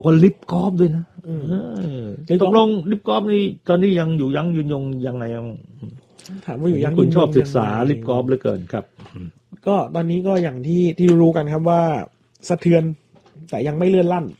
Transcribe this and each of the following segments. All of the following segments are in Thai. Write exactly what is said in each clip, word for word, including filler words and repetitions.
คนลิฟกอล์ฟด้วยนะตกลงลิฟกอล์ฟนี่ตอนนี้ยังอยู่ยังยืนยงยังไงยังถามว่าอยู่ยังคุณชอบศึกษาลิฟกอล์ฟเหลือเกินครับก็ตอนนี้ก็อย่างที่ที่รู้กันครับว่าสะเทือนแต่ยังไม่เลื่อนลั่น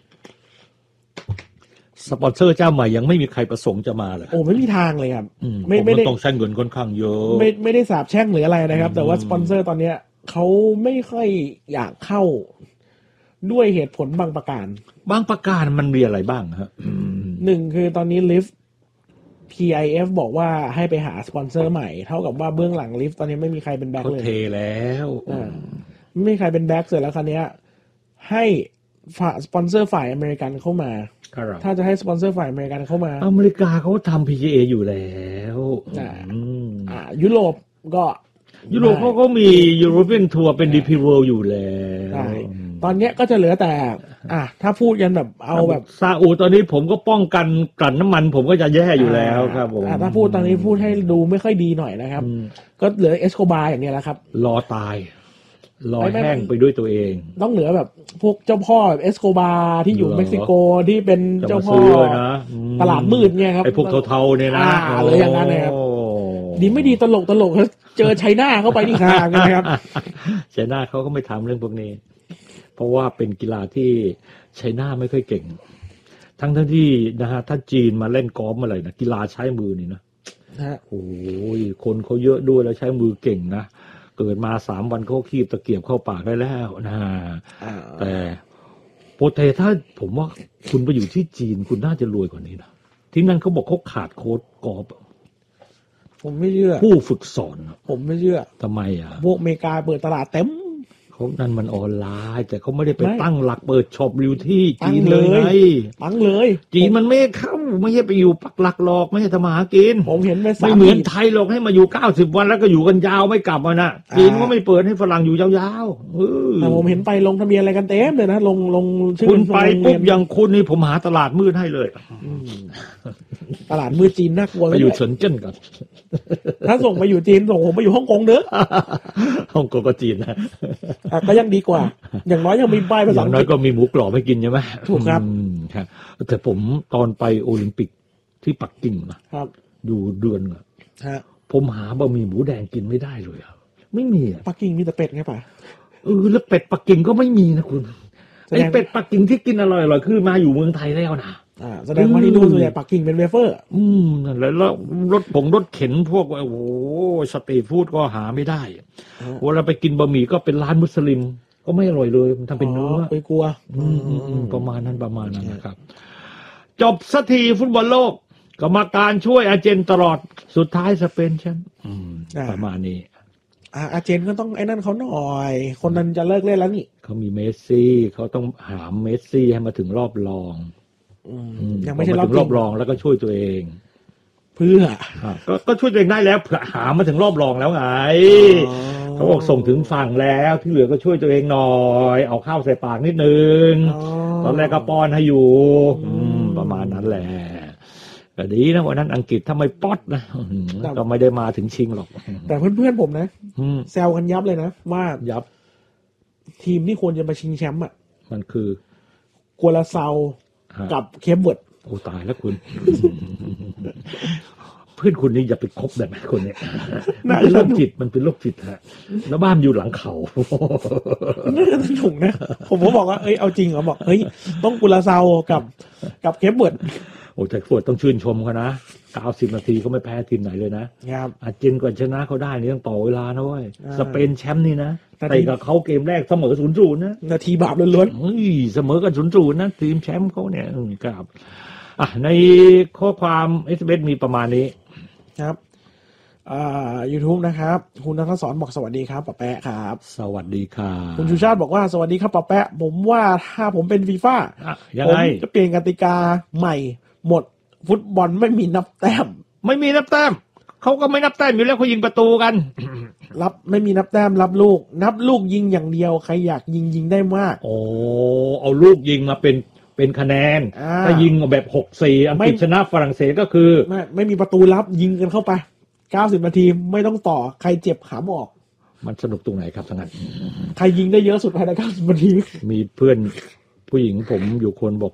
สปอนเซอร์เจ้าใหม่ยังไม่มีใครประสงค์จะมาเลยโอ้ไม่มีทางเลยครับไม่ไม่ได้ต้องใช้เงินค่อนข้างเยอะไม่ไม่ได้สาบแช่งหรืออะไรนะครับแต่ว่าสปอนเซอร์ตอนเนี้ยเขาไม่ค่อยอยากเข้าด้วยเหตุผลบางประการบางประการมันมีอะไรบ้างฮะหนึ่งคือตอนนี้ลิฟต์ พี ไอ เอฟ บอกว่าให้ไปหาสปอนเซอร์ใหม่เท่ากับว่าเบื้องหลังลิฟต์ตอนนี้ไม่มีใครเป็นแบ็คเลยเขาเทแล้วไม่มีใครเป็นแบ็คเสร็จแล้วคราวนี้ให้ฝ่ายสปอนเซอร์ฝ่ายอเมริกันเข้ามาถ้าจะให้สปอนเซอร์ฝ่ายอเมริกันเข้ามาอเมริกาเขาทำ พี จี เอ อยู่แล้วอ่ายุโรปก็ยุโรปเขาก็มียูโรเปียนทัวร์เป็น ดี พี World อยู่แล้วตอนนี้ก็จะเหลือแต่อ่ะถ้าพูดกันแบบเอาแบบซาอุตอนนี้ผมก็ป้องกันกลั่นน้ำมันผมก็จะแย่อยู่แล้วครับผมถ้าพูดตอนนี้พูดให้ดูไม่ค่อยดีหน่อยนะครับก็เหลือเอสโคบาร์อย่างนี้แหละครับรอตายรอแห้งไปด้วยตัวเองต้องเหลือแบบพวกเจ้าพ่อแบบเอสโคบาร์ที่อยู่เม็กซิโกที่เป็นเจ้าพ่อตลาดมืดเนี่ยครับไอ้พวกเทาๆเนี่ยนะเลยอย่างนั้นนะครับดีไม่ดีตลกตลกเขาเจอไชน่าเข้าไปนี่ค่ะนะครับไชน่าเขาก็ไม่ทำเรื่องพวกนี้เพราะว่าเป็นกีฬาที่ไชน่าไม่ค่อยเก่งทั้งทั้งที่นะฮะถ้าจีนมาเล่นกอล์ฟมาเลยนะกีฬาใช้มือนี่นะโอ้ยคนเขาเยอะด้วยแล้วใช้มือเก่งนะเกิดมาสามวันเขาคีบตะเกียบเข้าปากได้แล้วนะแต่โปรเทถ้าผมว่าคุณไปอยู่ที่จีนคุณน่าจะรวยกว่านี้นะที่นั่นเขาบอกเขาขาดโค้ชกอล์ฟผมไม่เชื่อผู้ฝึกสอนผมไม่เชื่อทำไมอ่ะพวกอเมริกาเปิดตลาดเต็มเขานั่นมันออนไลน์แต่เขาไม่ได้ไปตั้งหลักเปิดช็อปริวที่จีนเลยไงตั้งเลยจีนมันไม่เข้าไม่ใช่ไปอยู่ปักหลักหรอกไม่ใช่ทำมาหากินผมเห็นไปไม่เหมือนไทยหรอกให้มาอยู่เก้าสิบวันแล้วก็อยู่กันยาวไม่กลับมานะจีนก็ไม่เปิดให้ฝรั่งอยู่ยาวๆเออผมเห็นไปลงทะเบียนอะไรกันเต็มเลยนะลงลงชื่อคุณไปปุ๊บอย่างคุณนี่ผมหาตลาดมืดให้เลยตลาดมืดจีนน่ากลัวไปอยู่เซินเจิ้นก่อนถ้าส่งไปอยู่จีนส่งผมไปอยู่ฮ่องกงเด้อฮ่องกงก็จีนนะก็ยังดีกว่าอย่างน้อยยังมีป้ายภาษาอย่างน้อยก็มีหมูกรอบให้กินใช่ไหมถูกครับครับแต่ผมตอนไปโอลิมปิกที่ปักกิ่งนะครับอยู่เดือนอ่ะผมหาบะหมี่หมูแดงกินไม่ได้เลยอ่ะไม่มีอ่ะปักกิ่งมีแต่เป็ดไงป่ะเออแล้วเป็ดปักกิ่งก็ไม่มีนะคุณไอ้เป็ดปักกิ่งที่กินอร่อยๆคือมาอยู่เมืองไทยแล้วนะอ่าแสดงว่าที่นู่นส่วนใหญ่ปักกิ่งเป็นเวเฟอร์อืมนั่นแหละแล้วรถผงรถเข็นพวกโอ้โหสตรีทฟู้ดก็หาไม่ได้เวลาไปกินบะหมี่ก็เป็นร้านมุสลิมก็ไม่อร่อยเลยมันทำเป็นเนื้อไปกลัวอืมประมาณนั้นประมาณนั้นนะครับจบสักทีฟุตบอลโลกกรรมการช่วยอาร์เจนตลอดสุดท้ายสเปนแชมป์ประมาณนี้อาร์เจนก็ต้องไอ้นั่นเขาหน่อยคนนั้นจะเลิกเล่นแล้วนี่เขามีเมสซี่เขาต้องหามเมสซี่ให้มาถึงรอบรองยังไม่ใช่รอบรอบรองแล้วก็ช่วยตัวเองเพื่อก็ก็ช่วยตัวเองได้แล้วเผื่อหามาถึงรอบรองแล้วไงเขาบอกส่งถึงฝั่งแล้วที่เหลือก็ช่วยตัวเองหน่อยเอาข้าวใส่ปากนิดนึงตอนแรกก็ป้อนให้อยู่ประมาณนั้นแหละก็ดีนะวันนั้นอังกฤษถ้าไม่ป๊อดนะก็ไม่ได้มาถึงชิงหรอกแต่เพื่อนๆผมนะแซวกันยับเลยนะว่ายับทีมที่ควรจะมาชิงแชมป์อ่ะมันคือกัวลาเซากับเคปเวิร์ดโอ้ตายแล้วคุณเพื่อนคุณนี่อย่าไปคบแบบคนเนี้ยมันเป็นโรคจิตมันเป็นโรคจิตฮะแล้วบ้านอยู่หลังเขาน่าจะถูกนะผมก็บอกว่าเอ้ยเอาจริงเหรอบอกเฮ้ยต้องกัวลาเซากับกับเคปเวิร์ดโอ้แต่ฟวดต้องชื่นชมเขานะเก้าสิบนาทีเขาไม่แพ้ทีมไหนเลยนะครับอาร์เจนก่อนชนะเขาได้นี่ต้องต่อเวลานะเว้ยสเปนแชมป์นี่นะแต่กับเขาเกมแรกเสมอ ศูนย์ศูนย์ นะนาทีบาปล้วนๆเฮ้ยเสมอกัน ศูนย์ศูนย์ นะทีมแชมป์เขาเนี่ยครับอ่ะในข้อความ เอส เอ็ม เอส มีประมาณนี้ครับอ่า YouTube นะครับคุณณัฐศรบอกสวัสดีครับป้าแปะครับสวัสดีครับคุณชูชาติบอกว่าสวัสดีครับป้าแปะผมว่าถ้าผมเป็นฟีฟ่าผมจะเปลี่ยนกติกาใหม่หมดฟุตบอลไม่มีนับแต้มไม่มีนับแต้มเขาก็ไม่นับแต้มอยู่แล้วเขายิงประตูกันรับไม่มีนับแต้มรับลูกนับลูกยิงอย่างเดียวใครอยากยิงยิงได้มากโอ้เอาลูกยิงมาเป็นเป็นคะแนนถ้ายิงแบบ หกสี่ อังกฤษชนะฝรั่งเศสก็คือไม่ไม่มีประตูรับยิงกันเข้าไปเก้าสิบนาทีไม่ต้องต่อใครเจ็บหามออกมันสนุกตรงไหนครับสังกัดใครยิงได้เยอะสุดภายในเก้าสิบนาทีมีเพื่อนผู้หญิงผมอยู่คนบอก